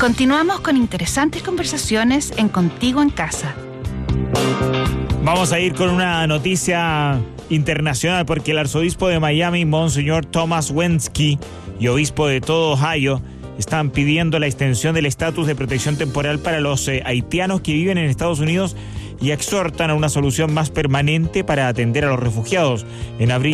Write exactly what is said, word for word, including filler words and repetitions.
Continuamos con interesantes conversaciones en Contigo en Casa. Vamos a ir con una noticia internacional porque el arzobispo de Miami, Monseñor Thomas Wensky, y obispo de todo Ohio, están pidiendo la extensión del estatus de protección temporal para los eh, haitianos que viven en Estados Unidos y exhortan a una solución más permanente para atender a los refugiados. En abril